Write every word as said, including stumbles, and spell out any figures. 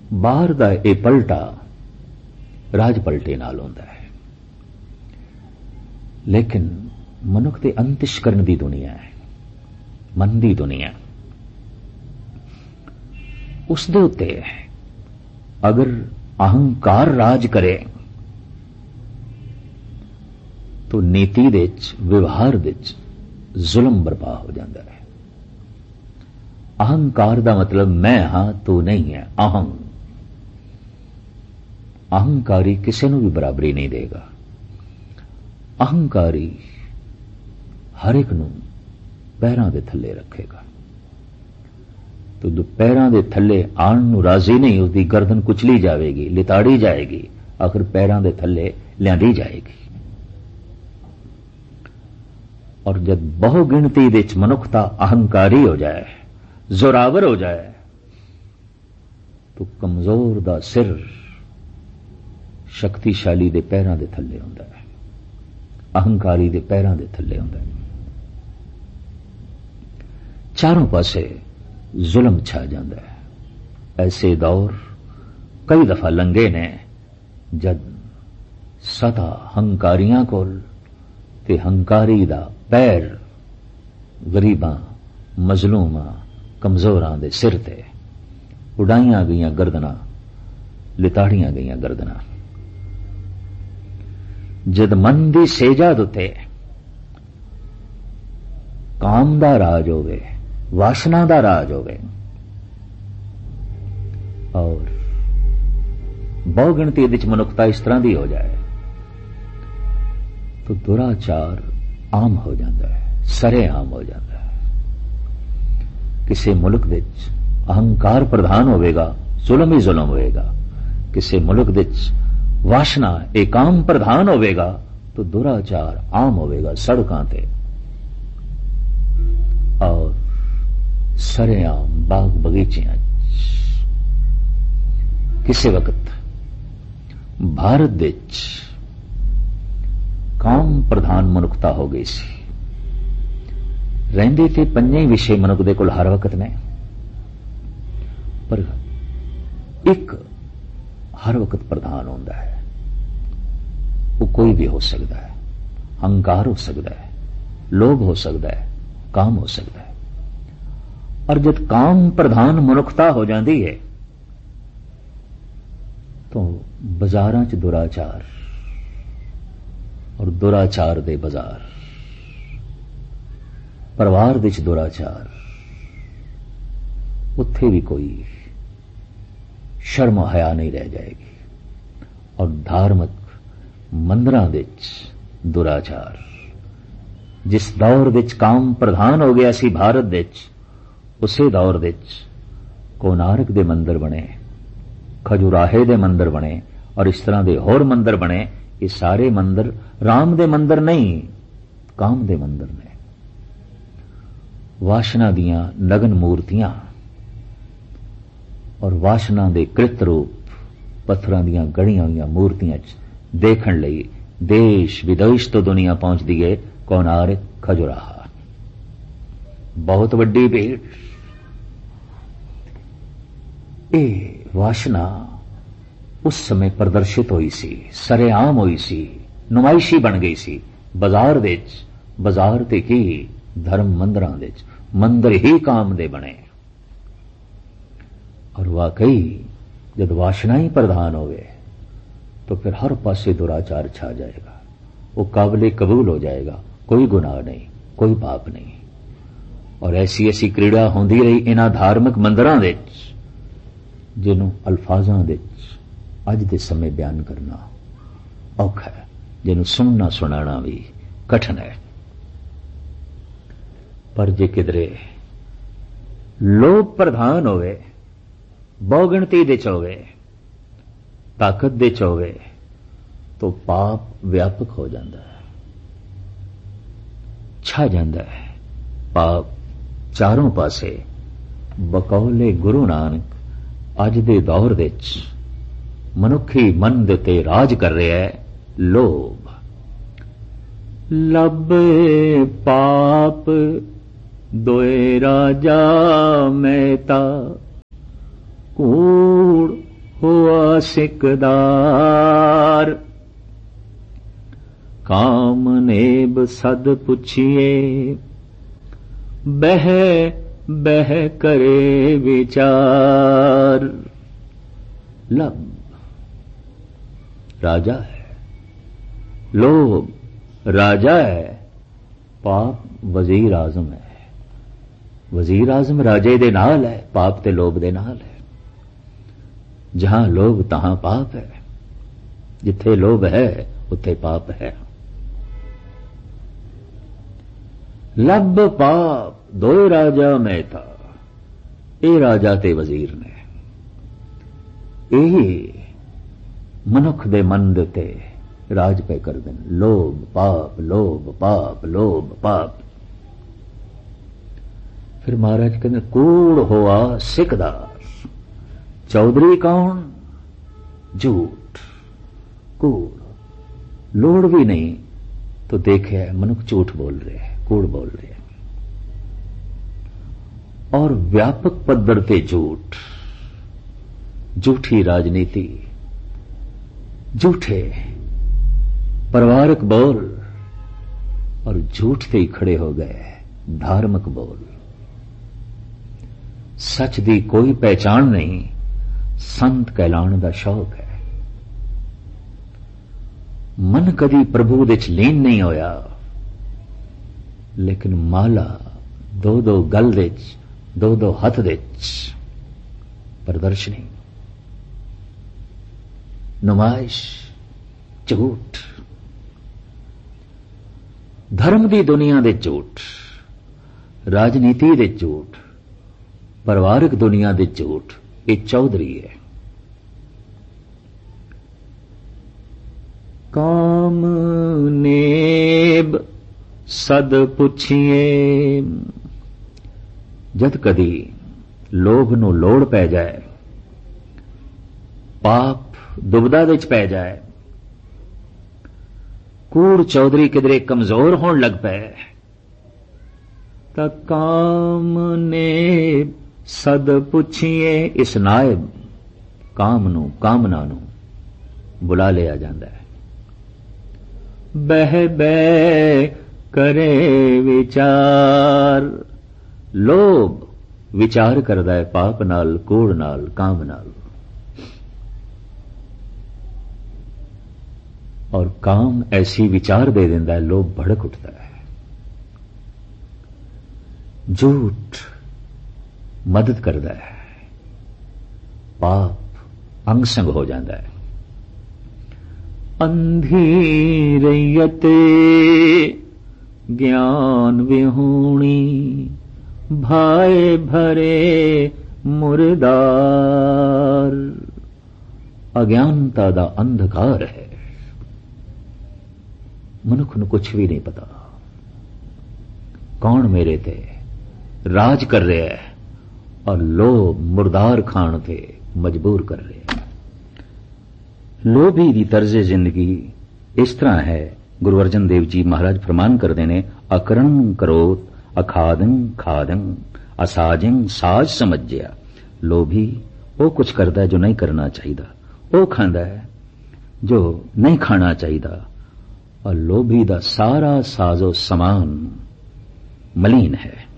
बाहर दा ये पलटा राज पलटे नाल होंदा है, लेकिन मनुख दे अंतਿਸ਼ਕਰਨ दी दुनिया है, मन दी दुनिया, उस दे उत्ते अगर अहंकार राज करे तो नीति दे विच व्यवहार दे विच जुल्म बर्पा हो जाता है। अहंकार का मतलब मैं हां तू नहीं है, अहं अहंकारी किसी को भी बराबरी नहीं देगा। अहंकारी हर एक नूं पैरां दे थल्ले रखेगा, तो जो पैरां दे थल्ले आण नूं राजी नहीं, उसकी गर्दन कुचली जाएगी, लिताड़ी जाएगी, आखिर पैरां दे थल्ले लियांदी जाएगी। और जब बहु गिणती दे विच मनुखता अहंकारी हो जाए, जोरावर हो जाए, तो कमजोर दा सिर शक्तिशाली दे पैरां दे थल्ले हुंदा है, अहंकारी दे पैरां दे थल्ले हुंदा है। चारों पासे जुल्म छा जाता है। ऐसे दौर कई दफा लंघे ने जद सदा हंकारियां कोल ते हंकारी दा पैर गरीबां, मजलूमां, कमजोरां दे सिर ते उड़ाइयां गईयां गर्दनां, लिताड़ियां गईयां गर्दनां। जद मन दी सेजा उत्ते काम दा राज होवे, वासना दा राज होवे, और बहु गिणती विच मनुखता इस तरह दी हो जाए, तो दुराचार आम हो जाता है, सरे आम हो जाता है। किसी मुल्क विच अहंकार प्रधान होवेगा, जुल्म ही जुल्म होएगा। किसी मुल्क विच वासना एकाम प्रधान होवेगा, तो दुराचार आम होवेगा सड़कां ते, और सरेआम बाग बगीचियां। किसी वक्त भारत विच काम प्रधान मनुखता हो गई सी, रहिंदे ते पंजे विषय मनुख दे कोल हर वक्त ने, पर एक हर वक्त प्रधान होता है, वो कोई भी हो सकता है। अहंकार हो सकता है, लोभ हो सकता है, काम हो सकता है। और जब काम प्रधान मनुखता हो जाती है तो बाजारां च दुराचार और दुराचार दे बाजार, परिवार दे च दुराचार, उत्थे भी कोई शर्म हया नहीं रह जाएगी। और धार्मिक मंदिरां दे च दुराचार, जिस दौर विच काम प्रधान हो गया सी भारत दे च, उसे दौर विच कोणार्क दे मंदिर बने, खजुराहे दे मंदिर बने, और इस तरह दे होर मंदिर बने। ये सारे मंदिर राम दे मंदिर नहीं, काम दे मंदिर ने। वासना दियां नगन मूर्तियां और वासना दे कृत रूप पत्थरां दियां गढ़ियां हुई मूर्तियां देखण लई देश विदेश तो दुनिया पहुंचदी है। कोणार्क, खजुराहा, बहुत वड्डी भीड़। ये वासना उस समय प्रदर्शित हुई सी, सरेआम हुई सी, नुमाइशी बन गई सी बाजार विच। बाजार ते की धर्म मंदिरां विच, मंदिर ही काम दे बने। और वाकई जब वासना ही प्रधान होवे तो फिर हर पासे दुराचार छा जाएगा, वो काबिले कबूल हो जाएगा, कोई गुनाह नहीं, कोई पाप नहीं। और ऐसी ऐसी क्रीड़ा होंदी रही इन्हां धार्मिक मंदिरां विच, जिन्हों अल्फाजां विच अज दे समय बयान करना औखा है, जिन्हों सुनना सुनाना भी कठिन है। पर जे किधरे लोभ प्रधान होवे, बहुगिणती दे च होवे, ताकत दे च होवे, तो पाप व्यापक हो जाता है, छा जाता है पाप चारों पासे। बकौले गुरु नानक अज दे दौर विच मनुखी मन दे ते राज कर रहा है लोभ। लबे पाप दोए राजा मेहता, कूड़ सिकदार। काम नेब सद पुछिए बह बह करे विचार। लब राजा है, लोभ राजा है, पाप वजीर आजम है। वजीर आजम राजे दे नाल है, पाप ते लोभ दे नाल है। जहां लोभ तहां पाप है, जिथे लोभ है उत्थे पाप है। लब पाप दो राजा में था, ए राजा ते वजीर ने। यही मनुख दे मन दे ते राज पे कर देन। लोभ पाप लोभ पाप लोभ पाप। फिर महाराज कहते कूड़ होआ सिकदार। चौधरी कौन? झूठ कूड़। लोड़ भी नहीं तो देखे मनुख झूठ बोल रहे हैं, कूड़ बोल रहे हैं। और व्यापक पद्धर पे झूठ, झूठी राजनीति, झूठे परिवारक बोल और झूठ से ही खड़े हो गए धार्मिक बोल। सच दी कोई पहचान नहीं, संत कहलाने का शौक है। मन कदी प्रभु दे च लीन नहीं होया, लेकिन माला दो दो गल दे च, दो दो हथ दे च, प्रदर्शनी नुमाइश झूठ। धर्म की दुनिया दे झूठ, राजनीति दे झूठ, परिवारक दुनिया दे झूठ, ये चौधरी है। काम नेब सद पुछिए। जद कदी लोभ नूं लोड़ पै जाए, पाप दुबदा विच पै जाए, कूड़ चौधरी किधरे कमजोर होने लग पे, तां काम नेब सद पुछिए। इस नायब काम नू कामना नू बुला लिया जाता है। बह बह करे विचार। लोभ विचार करदा है पाप नाल, कूड़ नाल, काम नाल। और काम ऐसी विचार दे देंदा है, लोभ भड़क उठता है। झूठ मदद करता है, पाप अंग संग हो जाता है। अंधी रैयते ज्ञान विहूणी, भाए भरे मुर्दार। अज्ञानता दा अंधकार है, मनुख नूं कुछ भी नहीं पता कौन मेरे ते राज कर रहा है, और लोभ मुर्दार खान थे मजबूर कर रहे हैं। लोभी दी तर्जे जिंदगी इस तरह है। गुरु अर्जन देव जी महाराज फरमान करते ने, अकरण करोत अखादं खादं असाजं साज समझिया। लोभी वो कुछ करता है जो नहीं करना चाहिए, वो खांदा है जो नहीं खाना चाहिए। और लोभी दा सारा साजो समान मलीन है।